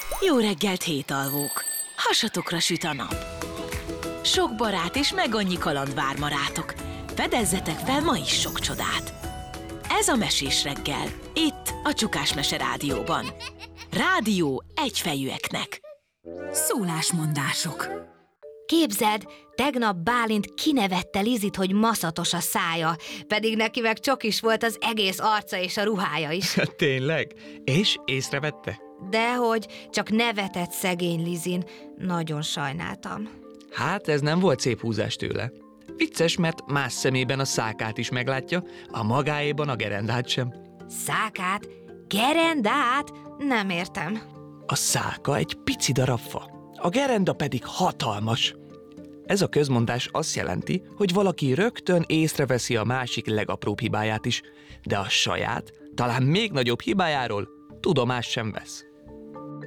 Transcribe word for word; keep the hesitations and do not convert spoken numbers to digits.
Jó reggelt, hétalvók! Hasatokra süt a nap. Sok barát és meg annyi kaland vár ma rátok. Fedezzetek fel ma is sok csodát. Ez a Mesés reggel, itt a Csukás Mese Rádióban. Rádió egyfejűeknek. Szólásmondások. Képzeld, tegnap Bálint kinevette Lizit, hogy maszatos a szája, pedig neki meg csokis volt az egész arca és a ruhája is. Tényleg? És észrevette? Dehogy, csak nevetett szegény Lizin. Nagyon sajnáltam. Hát ez nem volt szép húzás tőle. Vicces, mert más szemében a szákát is meglátja, a magáéban a gerendát sem. Szákát? Gerendát? Nem értem. A száka egy pici darab fa, a gerenda pedig hatalmas. Ez a közmondás azt jelenti, hogy valaki rögtön észreveszi a másik legapróbb hibáját is, de a saját, talán még nagyobb hibájáról tudomást sem vesz.